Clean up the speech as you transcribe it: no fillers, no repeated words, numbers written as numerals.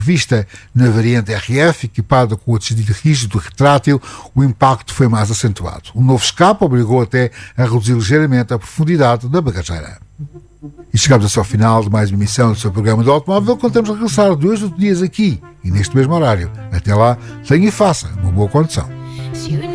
Vista na variante RF, equipada com o tecido rígido retrátil, o impacto foi mais acentuado. O novo escape obrigou até a reduzir ligeiramente a profundidade da bagageira. E chegamos assim ao final de mais uma emissão do seu programa do automóvel. Contamos a regressar 2 ou 3 dias aqui e neste mesmo horário. Até lá, tenha e faça uma boa condução.